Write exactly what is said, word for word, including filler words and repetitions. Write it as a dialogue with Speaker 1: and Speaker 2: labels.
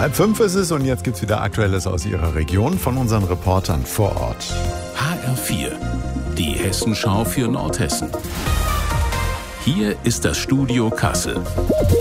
Speaker 1: Halb fünf ist es und jetzt gibt's wieder Aktuelles aus Ihrer Region von unseren Reportern vor Ort.
Speaker 2: H R vier, die Hessenschau für Nordhessen. Hier ist das Studio Kassel.